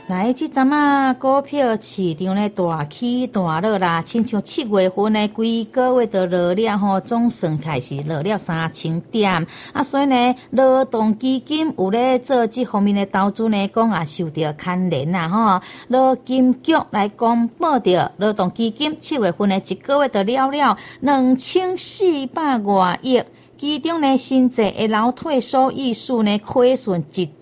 来，即阵啊，股票市场呢大起大落啦，亲像7月份呢，规个月都落了吼，总算开始落了3000点啊，所以呢，劳动基金有咧做这方面的投资呢，讲也受到牵连啦吼。劳金局来公布着劳动基金7月份的一个月都了2400多亿。其中呢，新制的劳退收益数呢，亏损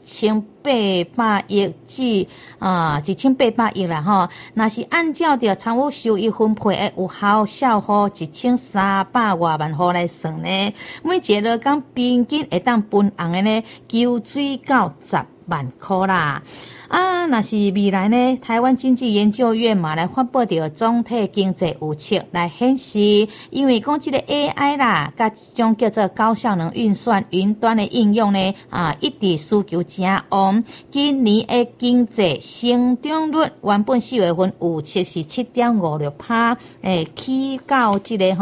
1800亿至1800亿啦吼。若是按照着财务收益分配的有效效户1300多万户来算呢，每一个工平均会当分红的呢9水到10万块啦。啊，若是未来呢，台湾经济研究院嘛来发布着总体经济预测来显示，因为讲这个 AI 啦，甲这种叫做高效能运算、云端的应用呢，一直需求真旺。今年的经济成长率原本4月份预测是 7.56%， 起到这个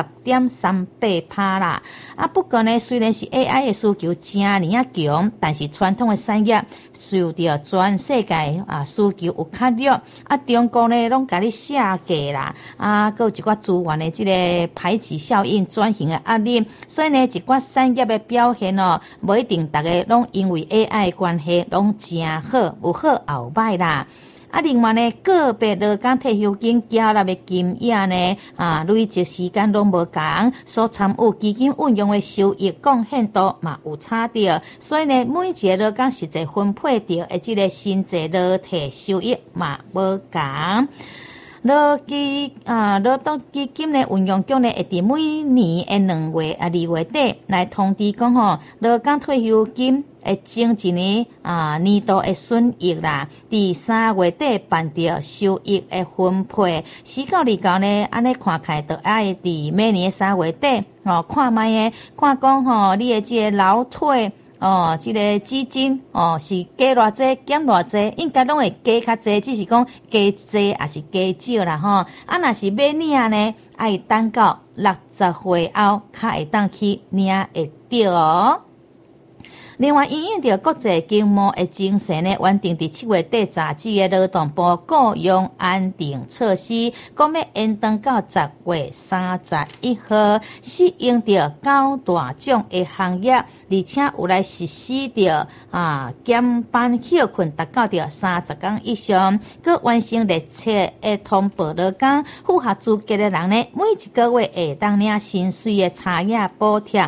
10.38% 啦。啊，不过呢，虽然是 AI 的需求真强，但是传统的产业受到全世界需求有较弱，中国呢拢甲你下价啦，还有一寡资源的这个排挤效应、转型的压力，所以呢，一寡产业的表现无一定大家拢因为 AI 的关系拢真好，有好也有歹啦。另外呢，个别劳工退休金缴纳的金额呢，累积时间拢无同，所参与基金运用的收益贡献度嘛有差着，所以呢，每一个劳工实际分配到的这个薪资劳退收益嘛无同。劳动基金呢，运用局呢会伫每年的2月、2月底来通知讲劳工退休金会前一年年度的损益啦，伫3月底办着收益的分配，4到29呢，安尼看起来就爱伫每年3月底看卖的，看讲你的这个劳退。这个基金是加偌济减偌济，应该拢会加较济，只是讲加济还是加少啦吼。若是要领呢，爱等到60岁后才会当去领会到。另外，因应着国际经贸的精神呢，原定伫7月底杂志的劳动部雇佣安定措施，讲要延长到10月31号，适应着高大众的行业，而且有来实施着减班休困达到着30天以上，佮完成列册的通报劳工，符合资格的人呢，每一个月会当领薪水的差额补贴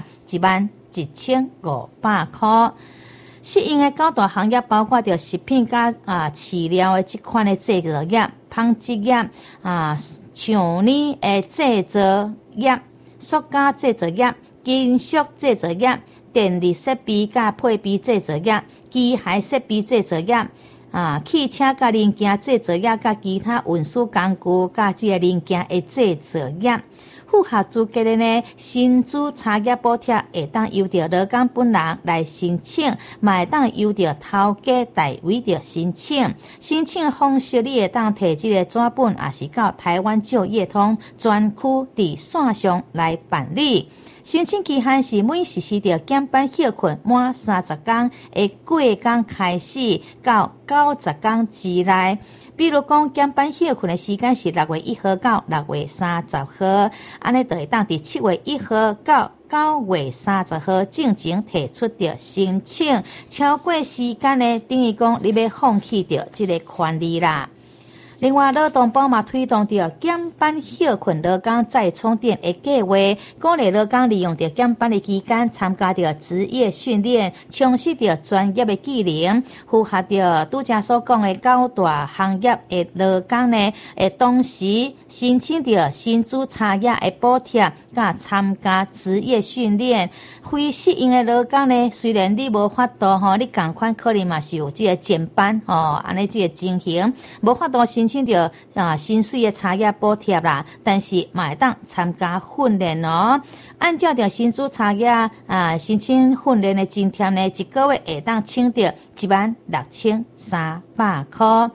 11500块。适应的高大行业包括着食品加饲料的这款的制造业、纺织业、像呢的制造业、塑胶制造业、金属制造业、电力设备加配备制造业、机械设备制造业。汽车甲零件制造业甲其他运输工具甲这个零件的制造业。符合资格的呢，薪资差额补贴会当由着劳工本人来申请，嘛会当由着头家代为着申请。申请方式你会当摕这个纸本，也是到台湾就业通专区伫线上来办理。申请期限是每实施着减班休困满30天的过工开始到90天之内。比如讲，减班休困的时间是6月1号到6月30号，安尼就会当伫7月1号到9月30号进前提出着申請，超過時間呢，等於講你要放棄掉這個權利啦。另外，勞動部嘛推動着減班休困勞工再充電的計劃，鼓勵勞工利用着減班的期間參加着職業訓練，充實着專業的技能，符合着拄則所講的高大行業的勞工呢，會同時申請着薪資差額的補貼，甲參加職業訓練。非適應的勞工呢，雖然你無法度你同款可能嘛是有這個減班安尼這個情形，無法度申請着薪水的差額補貼啦，但是嘛會當參加訓練按照着薪資差額申請訓練的津貼呢，一個月會當請着16300塊。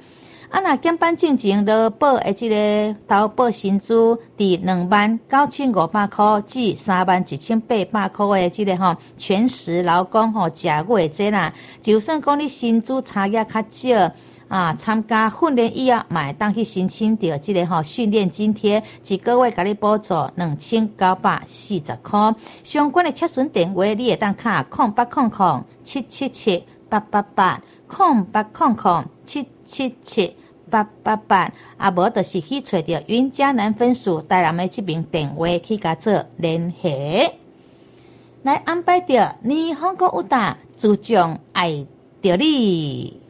若减班进前劳保的即个投保薪资伫29500块至31800块的即个全时劳工食月这啦，就算讲你薪资差额较少。参加训练以后，嘛会当去申请到即个训练津贴，一个月甲你补助2940块。相关的测询电话，你会当卡0800-777-888，0800-777-888，无就是去找到云嘉南分署台南的这名电话去甲做联系，来安排着你好过有大，注重爱着你。